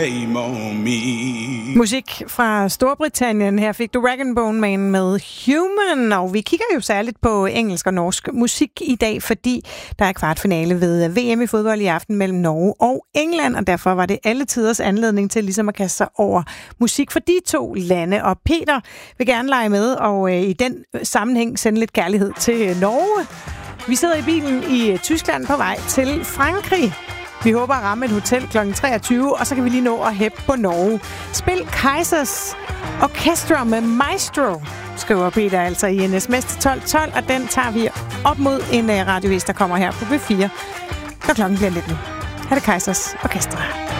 Musik fra Storbritannien. Her fik du Rag & Bone Man med Human. Og vi kigger jo særligt på engelsk og norsk musik i dag, fordi der er kvartfinale ved VM i fodbold i aften mellem Norge og England, og derfor var det alle tiders anledning til ligesom at kaste sig over musik for de to lande. Og Peter vil gerne lege med, og i den sammenhæng sende lidt kærlighed til Norge. Vi sidder i bilen i Tyskland på vej til Frankrig. Vi håber at ramme et hotel kl. 23, og så kan vi lige nå at hæppe på Norge. Spil Kaizers Orchestra med Maestro, skriver Peter altså i en sms til 1212, og den tager vi op mod en radiovis, der kommer her på B4, når klokken bliver 19. Her er det Kaizers Orchestra.